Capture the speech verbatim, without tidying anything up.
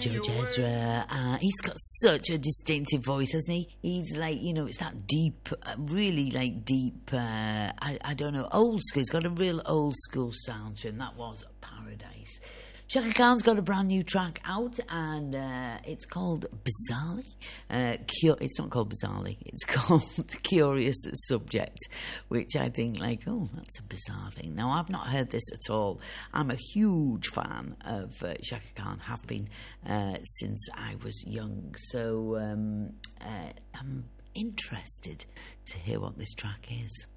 George Ezra. Uh, he's got such a distinctive voice, hasn't he? He's like, you know, it's that deep, uh, really like deep, uh, I, I don't know, old school. He's got a real old school sound to him. That was Paradise. Chaka Khan's got a brand new track out, and uh, it's called Bizarrely. Uh, cu- it's not called Bizarrely, it's called Curious Subject, which I think, like, oh, that's a bizarre thing. Now, I've not heard this at all. I'm a huge fan of uh, Chaka Khan, have been uh, since I was young, so um, uh, I'm interested to hear what this track is.